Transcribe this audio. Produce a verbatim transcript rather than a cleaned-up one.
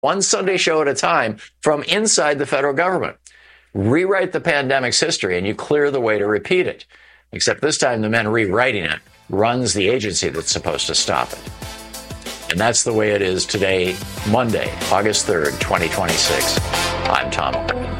one Sunday show at a time from inside the federal government. Rewrite the pandemic's history and you clear the way to repeat it. Except this time the man rewriting it runs the agency that's supposed to stop it. And that's the way it is today, Monday, August third, twenty twenty-six. I'm Tom Harkin.